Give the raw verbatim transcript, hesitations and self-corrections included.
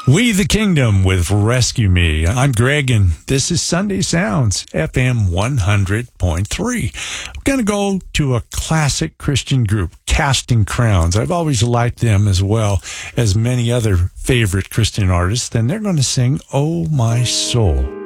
We the Kingdom with Rescue Me. I'm Greg, and this is Sunday Sounds, F M one hundred point three. I'm going to go to a classic Christian group, Casting Crowns. I've always liked them as well as many other favorite Christian artists, and they're going to sing, Oh My Soul.